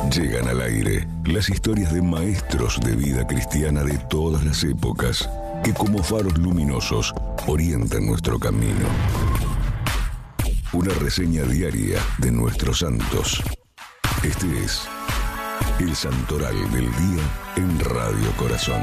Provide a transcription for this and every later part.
Llegan al aire las historias de maestros de vida cristiana de todas las épocas que como faros luminosos orientan nuestro camino. Una reseña diaria de nuestros santos. Este es el Santoral del Día en Radio Corazón.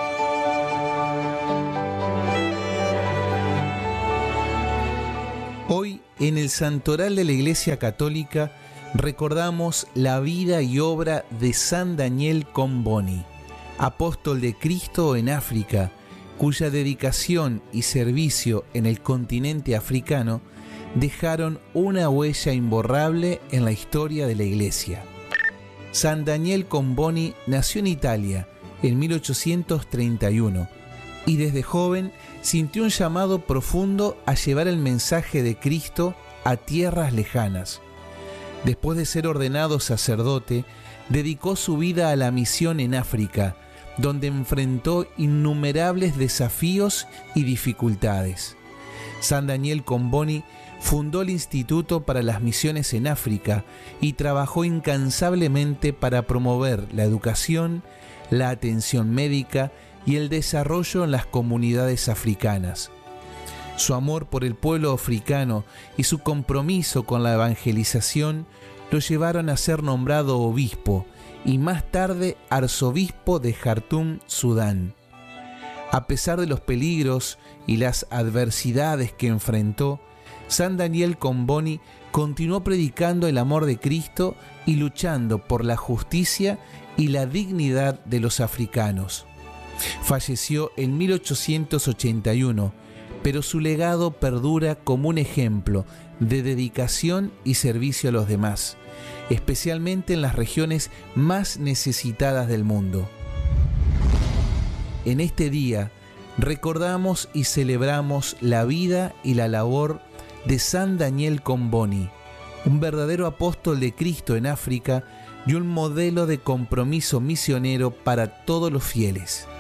Hoy, en el Santoral de la Iglesia Católica, recordamos la vida y obra de San Daniel Comboni, apóstol de Cristo en África, cuya dedicación y servicio en el continente africano dejaron una huella imborrable en la historia de la Iglesia. San Daniel Comboni nació en Italia en 1831 y desde joven sintió un llamado profundo a llevar el mensaje de Cristo a tierras lejanas. Después de ser ordenado sacerdote, dedicó su vida a la misión en África, donde enfrentó innumerables desafíos y dificultades. San Daniel Comboni fundó el Instituto para las Misiones en África y trabajó incansablemente para promover la educación, la atención médica y el desarrollo en las comunidades africanas. Su amor por el pueblo africano y su compromiso con la evangelización lo llevaron a ser nombrado obispo y más tarde arzobispo de Jartum, Sudán. A pesar de los peligros y las adversidades que enfrentó, San Daniel Comboni continuó predicando el amor de Cristo y luchando por la justicia y la dignidad de los africanos. Falleció en 1881, pero su legado perdura como un ejemplo de dedicación y servicio a los demás, especialmente en las regiones más necesitadas del mundo. En este día recordamos y celebramos la vida y la labor de San Daniel Comboni, un verdadero apóstol de Cristo en África y un modelo de compromiso misionero para todos los fieles.